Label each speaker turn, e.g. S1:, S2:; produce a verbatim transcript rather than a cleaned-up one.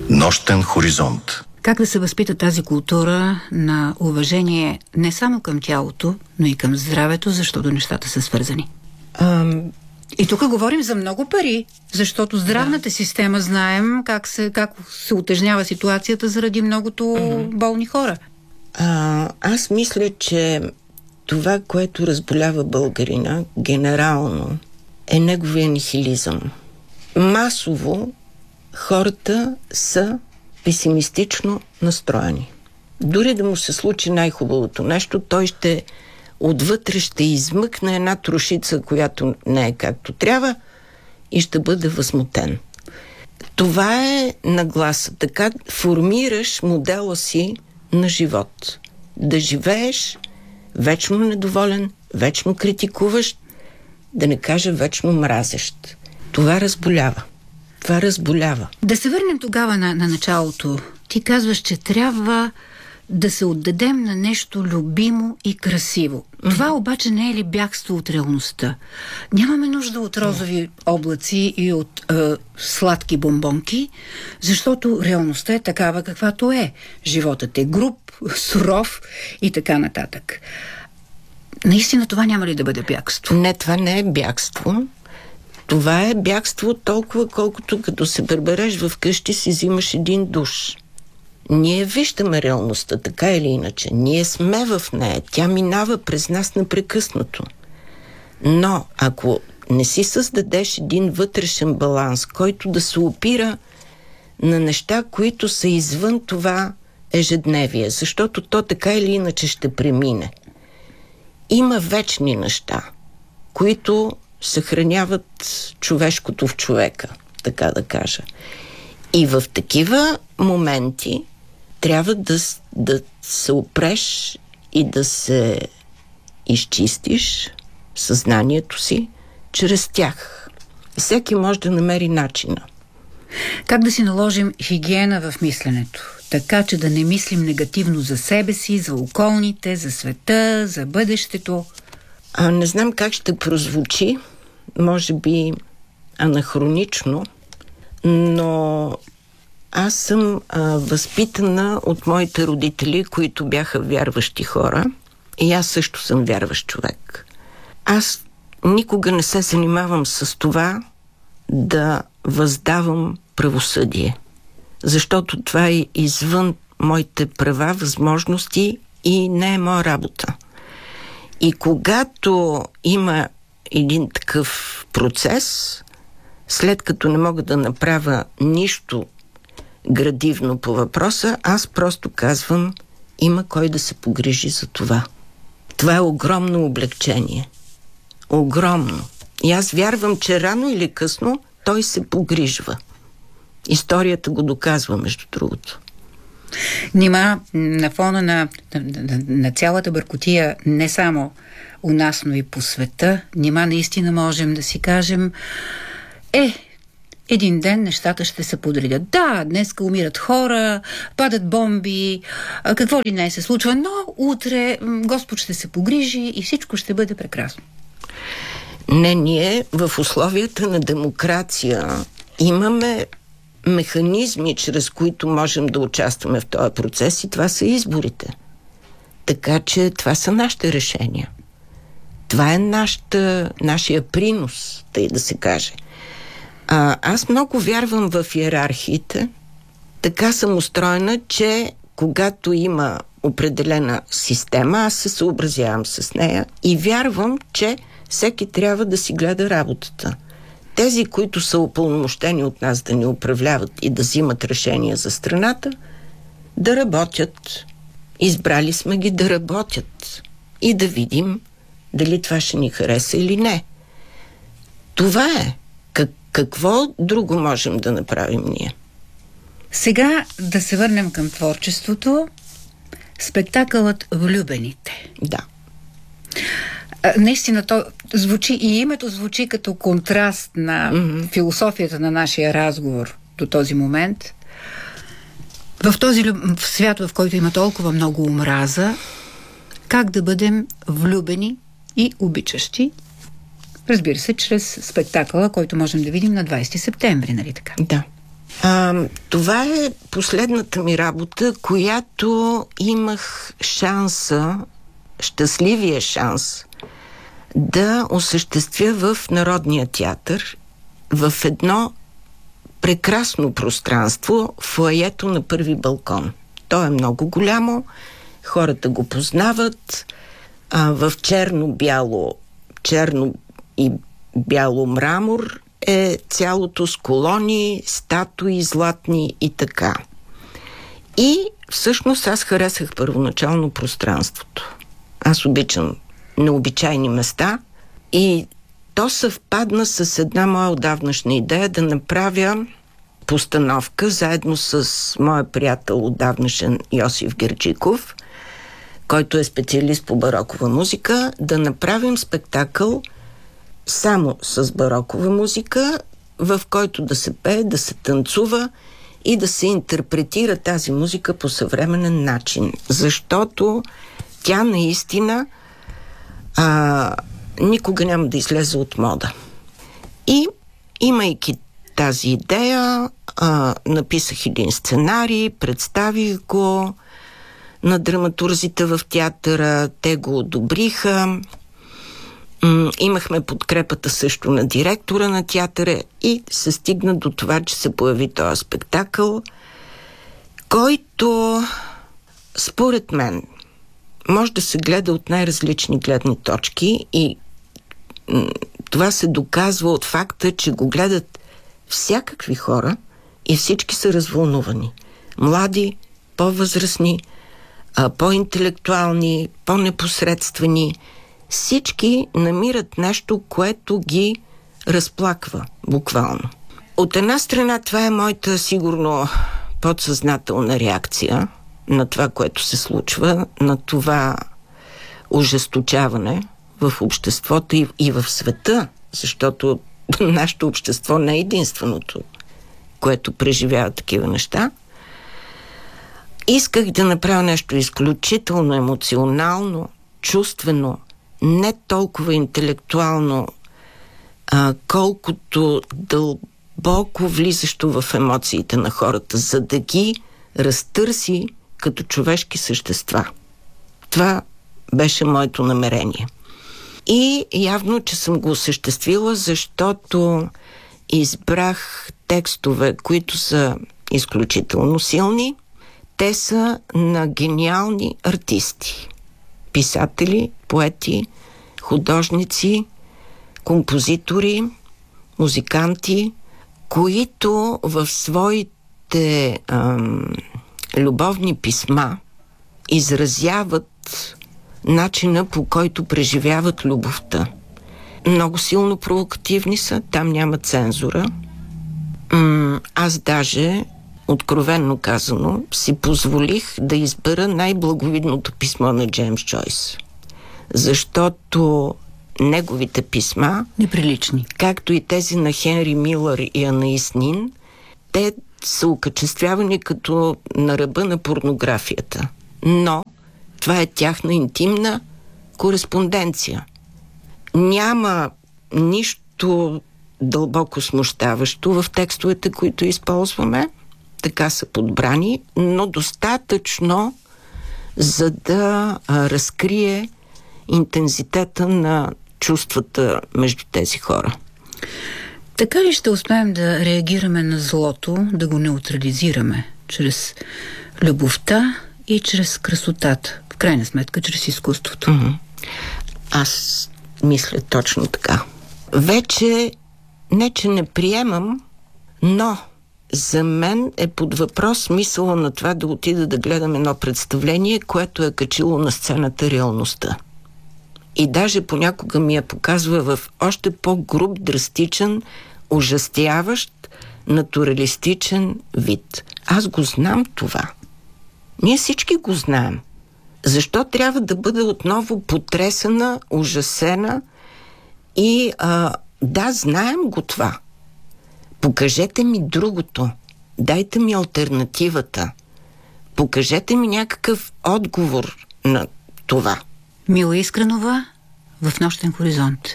S1: Нощен хоризонт.
S2: Как да се възпита тази култура на уважение не само към тялото, но и към здравето, защото нещата са свързани?
S3: Ам...
S2: И тук говорим за много пари, защото здравната да. система знаем как се, как се утежнява ситуацията заради многото mm-hmm. болни хора.
S3: А, аз мисля, че това, което разболява българина генерално, е неговия нихилизъм. Масово хората са песимистично настроени. Дори да му се случи най-хубавото нещо, той ще отвътре ще измъкне една трошица, която не е както трябва и ще бъде възмутен. Това е нагласа. Така формираш модела си на живот. Да живееш вечно недоволен, вечно критикуващ, да не кажа вечно мразещ. Това разболява. Това разболява.
S2: Да се върнем тогава на, на началото. Ти казваш, че трябва да се отдадем на нещо любимо и красиво. Mm-hmm. Това обаче не е ли бягство от реалността? Нямаме нужда от розови облаци и от е, сладки бомбонки, защото реалността е такава каквато е. Животът е груб, суров и така нататък. Наистина това няма ли да бъде бягство?
S3: Не, това не е бягство. Това е бягство толкова, колкото като се прибереш в къщи си взимаш един душ. Ние виждаме реалността, така или иначе. Ние сме в нея. Тя минава през нас непрекъснато. Но ако не си създадеш един вътрешен баланс, който да се опира на неща, които са извън това ежедневие, защото то така или иначе ще премине. Има вечни неща, които съхраняват човешкото в човека, така да кажа. И в такива моменти трябва да, да се опреш и да се изчистиш съзнанието си чрез тях. Всеки може да намери начина.
S2: Как да си наложим хигиена в мисленето? Така, че да не мислим негативно за себе си, за околните, за света, за бъдещето?
S3: А, не знам как ще прозвучи, може би анахронично, но аз съм а, възпитана от моите родители, които бяха вярващи хора, и аз също съм вярващ човек. Аз никога не се занимавам с това да въздавам правосъдие, защото това е извън моите права, възможности и не е моя работа. И когато има един такъв процес, след като не мога да направя нищо градивно по въпроса, аз просто казвам, има кой да се погрижи за това. Това е огромно облегчение. Огромно. И аз вярвам, че рано или късно той се погрижва. Историята го доказва, между другото.
S2: Нима на фона на, на, на цялата бъркотия, не само у нас, но и по света, нима наистина можем да си кажем, е, един ден нещата ще се подредят. Да, днеска умират хора, падат бомби, какво ли не се случва, но утре Господ ще се погрижи и всичко ще бъде прекрасно.
S3: Не, ние в условията на демокрация имаме механизми, чрез които можем да участваме в този процес, и това са изборите. Така че това са нашите решения. Това е нашата, нашия принос, тъй да се каже. А, аз много вярвам в йерархиите. Така съм устроена, че когато има определена система, аз се съобразявам с нея и вярвам, че всеки трябва да си гледа работата. Тези, които са упълномощени от нас да ни управляват и да взимат решения за страната, да работят. Избрали сме ги да работят. И да видим дали това ще ни хареса или не. Това е. Как, какво друго можем да направим ние?
S2: Сега да се върнем към творчеството. Спектакълът "Влюбените".
S3: Да.
S2: А, наистина, то звучи, и името звучи като контраст на mm-hmm. философията на нашия разговор до този момент. В този в свят, в който има толкова много омраза, как да бъдем влюбени и обичащи? Разбира се, чрез спектакъла, който можем да видим на двайсети септември, нали така?
S3: Да. А, това е последната ми работа, която имах шанса, щастливия шанс да осъществя в Народния театър, в едно прекрасно пространство, фоайето на първи балкон. То е много голямо, хората го познават, а, в черно-бяло, черно и бяло мрамор е цялото с колони, статуи, златни и така. И всъщност аз харесах първоначално пространството. Аз обичам необичайни места и то съвпадна с една моя отдавнашна идея да направя постановка заедно с моя приятел отдавнашен Йосиф Герджиков, който е специалист по барокова музика, да направим спектакъл само с барокова музика, в който да се пее, да се танцува и да се интерпретира тази музика по съвременен начин. Защото тя наистина а, никога няма да излезе от мода. И имайки тази идея, а, написах един сценарий, представих го на драматурзите в театъра, те го одобриха. М- имахме подкрепата също на директора на театъра и се стигна до това, че се появи този спектакъл, който според мен може да се гледа от най-различни гледни точки и м- това се доказва от факта, че го гледат всякакви хора и всички са развълнувани. Млади, по-възрастни, а, по-интелектуални, по-непосредствени. Всички намират нещо, което ги разплаква, буквално. От една страна, това е моята сигурно подсъзнателна реакция на това, което се случва, на това ожесточаване в обществото и, и в света, защото нашето общество не е единственото, което преживява такива неща. Исках да направя нещо изключително емоционално, чувствено, не толкова интелектуално, а, колкото дълбоко влизащо в емоциите на хората, за да ги разтърси като човешки същества. Това беше моето намерение. И явно, че съм го осъществила, защото избрах текстове, които са изключително силни. Те са на гениални артисти. Писатели, поети, художници, композитори, музиканти, които в своите ам, любовни писма изразяват начина, по който преживяват любовта. Много силно провокативни са, там няма цензура. М- аз даже, откровенно казано, си позволих да избера най-благовидното писмо на Джеймс Джойс. Защото неговите писма,
S2: неприлични,
S3: както и тези на Хенри Милър и Анаис Нин, те са окачествявани като на ръба на порнографията. Но това е тяхна интимна кореспонденция. Няма нищо дълбоко смущаващо в текстовете, които използваме. Така са подбрани, но достатъчно, за да а, разкрие интензитета на чувствата между тези хора.
S2: Така ли ще успеем да реагираме на злото, да го неутрализираме чрез любовта и чрез красотата? В крайна сметка, чрез изкуството.
S3: Mm-hmm. Аз мисля точно така. Вече не, че не приемам, но за мен е под въпрос смисъла на това да отида да гледам едно представление, което е качило на сцената реалността. И даже понякога ми я показва в още по-груб, драстичен, ужастяващ, натуралистичен вид. Аз го знам това. Ние всички го знаем. Защо трябва да бъда отново потресена, ужасена и а, да, знаем го това. Покажете ми другото. Дайте ми алтернативата. Покажете ми някакъв отговор на това.
S2: Мила Искренова в Нощен хоризонт.